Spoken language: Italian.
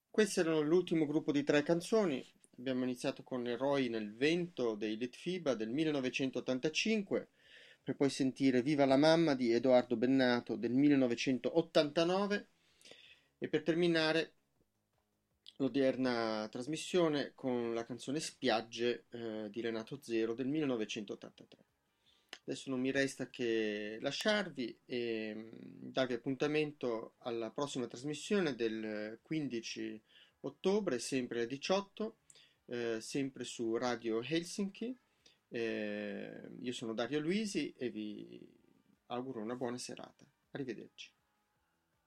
Questo era l'ultimo gruppo di tre canzoni. Abbiamo iniziato con Eroi nel vento dei Litfiba del 1985, per poi sentire Viva la mamma di Edoardo Bennato del 1989 e per terminare l'odierna trasmissione con la canzone Spiagge di Renato Zero del 1983. Adesso non mi resta che lasciarvi e darvi appuntamento alla prossima trasmissione del 15 ottobre, sempre alle 18, sempre su Radio Helsinki. Io sono Dario Luisi e vi auguro una buona serata. Arrivederci.